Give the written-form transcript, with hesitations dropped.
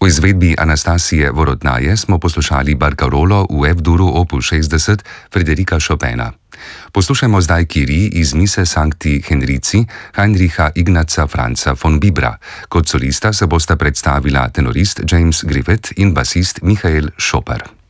V izvedbi Anastasije Vorodnaje smo poslušali barkarolo v F-duru opus 60 Frederika Chopina. Poslušajmo zdaj Kyrie iz mise Sancti Henrici Heinricha Ignaca Franza von Bibra. Kot solista se bosta predstavila tenorist James Griffith in basist Michael Schopper.